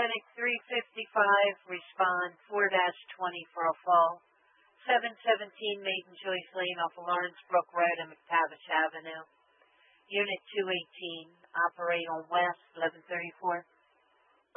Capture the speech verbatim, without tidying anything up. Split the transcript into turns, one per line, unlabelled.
Atlantic three fifty-five, respond four twenty for a fall. seven seventeen Maiden Joyce Lane off of Lawrence Brook Road and McTavish Avenue. Unit two eighteen, operate on West eleven thirty-four.